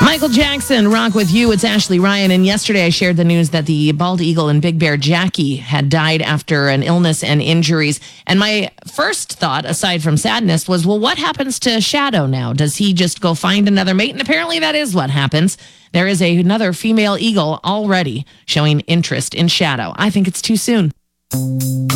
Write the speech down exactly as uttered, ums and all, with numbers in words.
Michael Jackson, Rock With You. It's Ashley Ryan. And yesterday I shared the news that the bald eagle and Big Bear Jackie had died after an illness and injuries. And my first thought, aside from sadness, was, well, what happens to Shadow now? Does he just go find another mate? And apparently that is what happens. There is a, another female eagle already showing interest in Shadow. I think it's too soon.